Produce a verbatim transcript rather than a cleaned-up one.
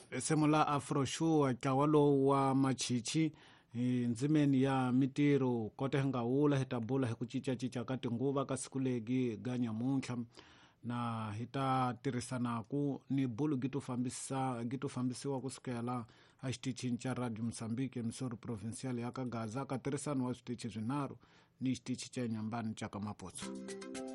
semula afroshow tlawalo wa machichi ndzimeni ya mitiro kote nga ula hitabula hi ku cincacinca ka tinguva ka siku legi ga nyamuntlha na hita tirhisanaku ni bulu gitu fambisa gitu fambisiwa kusukela a xitichini xa radio Mozambique emisori provincial ya ka Gaza ka tirhisano wa switichi swinharhu ni xitichi xa Nyambani xa ka Maputsu.